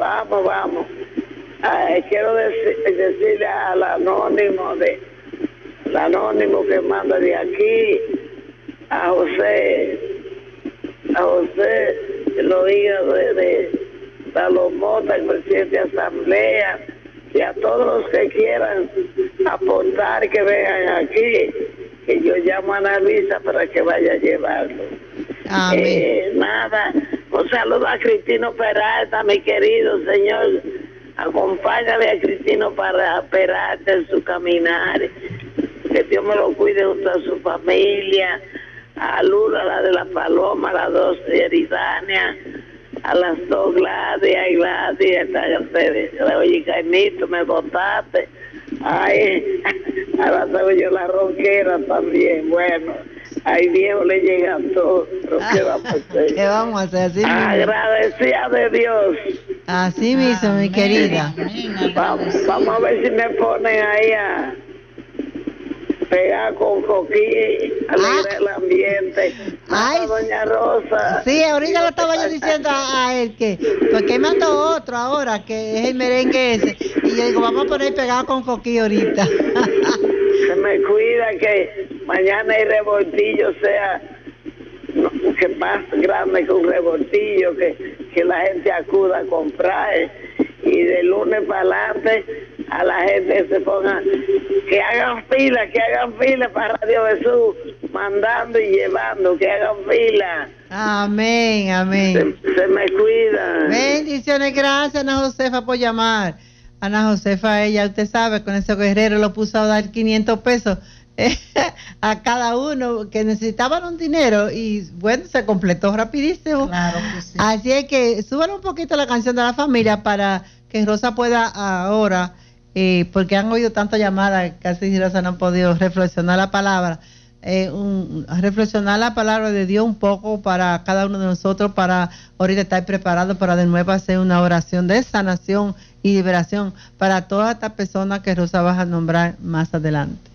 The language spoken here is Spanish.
Vamos. Quiero decirle al anónimo que manda de aquí, a José, lo hija de Salomota, el presidente de Asamblea, y a todos los que quieran aportar, que vengan aquí, que yo llamo a Ana Luisa para que vaya a llevarlo. Nada, un saludo a Cristino Peralta, mi querido señor. Acompáñale a Cristino Peralta en su caminar. Que Dios me lo cuide junto a su familia. A Lula, la de la Paloma, a las dos de Eridania, a las dos Gladys, oye, Caimito, me botaste. Ay, ahora tengo yo la roquera también. Bueno, ay, viejo, le llegan todos. ¿Qué vamos a hacer? ¿Qué vamos a hacer? Así agradecida de Dios. Así mismo, mi querida. Vamos a ver si me ponen ahí a pegar con coquí, alegrar el ambiente. Ay, doña Rosa. Sí, ahorita le estaba yo diciendo a él que, porque él mandó otro ahora, que es el merengue ese, y yo digo, vamos a poner pegado con coquí ahorita. Se me cuida que mañana el revoltillo sea que más grande que un revoltillo, que la gente acuda a comprar, y de lunes para adelante a la gente se ponga, que hagan fila para Radio Jesús, mandando y llevando, que hagan fila. Amén. Se me cuida. Bendiciones, gracias Ana Josefa por llamar. Ana Josefa, ella, usted sabe, con ese guerrero lo puso a dar 500 pesos a cada uno que necesitaban un dinero, y bueno, se completó rapidísimo. Claro que sí. Así es que suban un poquito la canción de la familia para que Rosa pueda ahora, porque han oído tantas llamadas, casi Rosa no ha podido reflexionar la palabra, reflexionar la palabra de Dios un poco para cada uno de nosotros, para ahorita estar preparado para de nuevo hacer una oración de sanación y liberación para todas estas personas que Rosa va a nombrar más adelante.